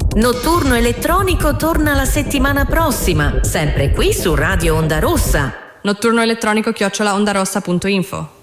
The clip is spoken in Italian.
Notturno Elettronico torna la settimana prossima, sempre qui su Radio Onda Rossa. Notturno Elettronico @ondarossa.info.